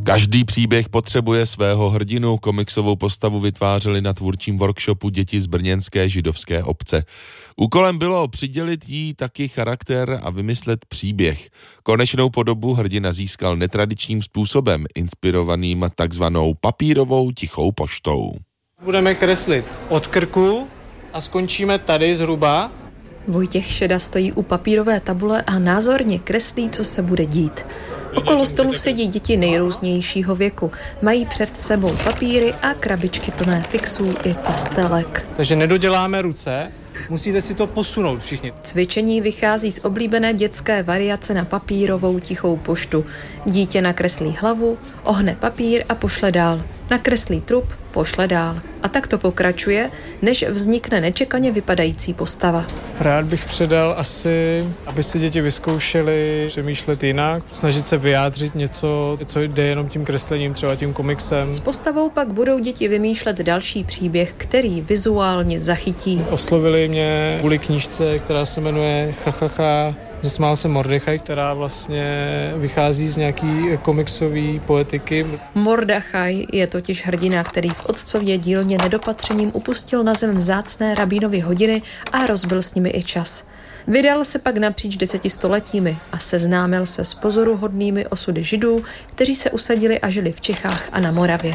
Každý příběh potřebuje svého hrdinu. Komiksovou postavu vytvářeli na tvůrčím workshopu děti z brněnské židovské obce. Úkolem bylo přidělit jí taky charakter a vymyslet příběh. Konečnou podobu hrdina získal netradičním způsobem, inspirovaným takzvanou papírovou tichou poštou. Budeme kreslit od krku a skončíme tady zhruba. Vojtěch Šeda stojí u papírové tabule a názorně kreslí, co se bude dít. Okolo stolu sedí děti nejrůznějšího věku. Mají před sebou papíry a krabičky plné fixů i pastelek. Takže nedoděláme ruce, musíte si to posunout všichni. Cvičení vychází z oblíbené dětské variace na papírovou tichou poštu. Dítě nakreslí hlavu, ohne papír a pošle dál. Nakreslí trup, pošle dál. A tak to pokračuje, než vznikne nečekaně vypadající postava. Rád bych předal asi, aby si děti vyzkoušeli přemýšlet jinak, snažit se vyjádřit něco, co jde jenom tím kreslením, třeba tím komiksem. S postavou pak budou děti vymýšlet další příběh, který vizuálně zachytí. Oslovili mě kvůli knížce, která se jmenuje Chachacha. Zasmál se Mordechaj, která vlastně vychází z nějaký komiksové poetiky. Mordechaj je totiž hrdina, který v otcově dílně nedopatřením upustil na zem vzácné rabínovy hodiny a rozbil s nimi i čas. Vydal se pak napříč 10 stoletími a seznámil se s pozoruhodnými osudy Židů, kteří se usadili a žili v Čechách a na Moravě.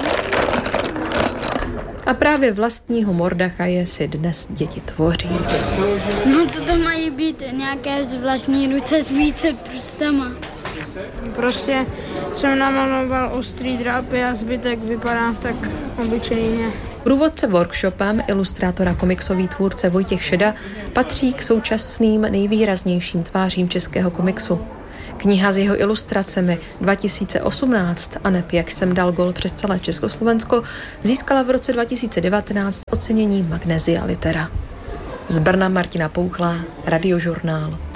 A právě vlastního Mordechaje si dnes děti tvoří. No to mají být nějaké z vlastní ruce s více prstama. Prostě jsem namaloval ostrý drápy a zbytek vypadá tak obyčejně. Průvodce workshopem ilustrátora komiksový tvůrce Vojtěch Šeda patří k současným nejvýraznějším tvářím českého komiksu. Kniha s jeho ilustracemi 2018 a neb jak jsem dal gol přes celé Československo získala v roce 2019 ocenění Magnesia Litera. Z Brna Martina Pouchlá, Radiožurnál.